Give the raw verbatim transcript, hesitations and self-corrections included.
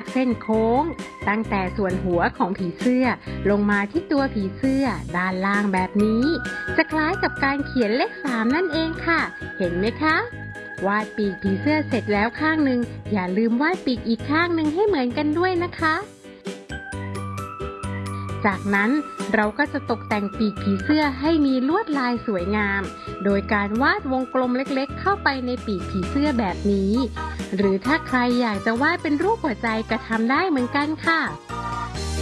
เส้นโค้งตั้งแต่ส่วนหัวของผีเสื้อลงมาที่ตัวผีเสื้อด้านล่างแบบนี้จะคล้ายกับการเขียนเลขสามนั่นเองค่ะเห็นไหมคะวาดปีกผีเสื้อเสร็จแล้วข้างหนึ่งอย่าลืมวาดปีกอีกข้างหนึ่งให้เหมือนกันด้วยนะคะจากนั้นเราก็จะตกแต่งปีกผีเสื้อให้มีลวดลายสวยงามโดยการวาดวงกลมเล็กๆเข้าไปในปีกผีเสื้อแบบนี้หรือถ้าใครอยากจะวาดเป็นรูปหัวใจก็ทำได้เหมือนกันค่ะ